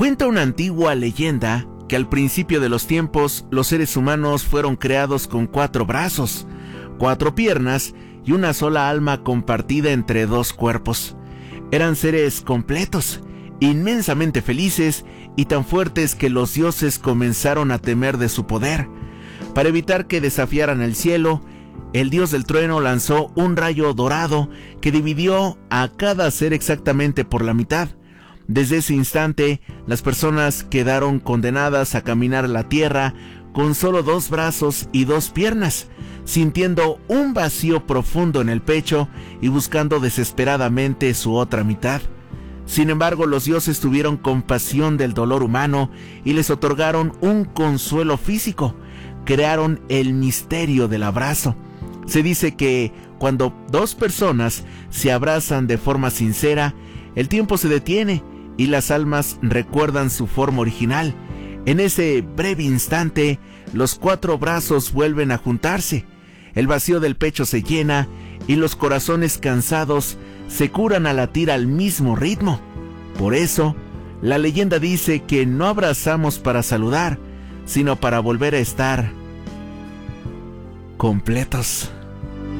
Cuenta una antigua leyenda que al principio de los tiempos los seres humanos fueron creados con 4 brazos, 4 piernas y una sola alma compartida entre 2 cuerpos. Eran seres completos, inmensamente felices y tan fuertes que los dioses comenzaron a temer de su poder. Para evitar que desafiaran el cielo, el dios del trueno lanzó un rayo dorado que dividió a cada ser exactamente por la mitad. Desde ese instante, las personas quedaron condenadas a caminar la tierra con solo 2 brazos y 2 piernas, sintiendo un vacío profundo en el pecho y buscando desesperadamente su otra mitad. Sin embargo, los dioses tuvieron compasión del dolor humano y les otorgaron un consuelo físico. Crearon el misterio del abrazo. Se dice que cuando 2 personas se abrazan de forma sincera, el tiempo se detiene y las almas recuerdan su forma original. En ese breve instante, los 4 brazos vuelven a juntarse, el vacío del pecho se llena y los corazones cansados se curan a latir al mismo ritmo. Por eso, la leyenda dice que no abrazamos para saludar, sino para volver a estar completos.